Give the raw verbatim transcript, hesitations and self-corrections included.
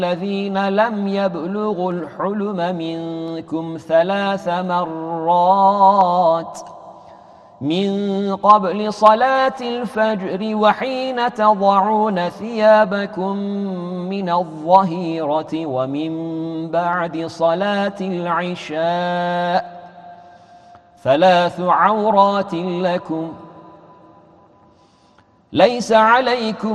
الذين لم يبلغوا الحلم منكم ثلاث مرات من قبل صلاة الفجر وحين تضعون ثيابكم من الظهيرة ومن بعد صلاة العشاء ثلاث عورات لكم ليس عليكم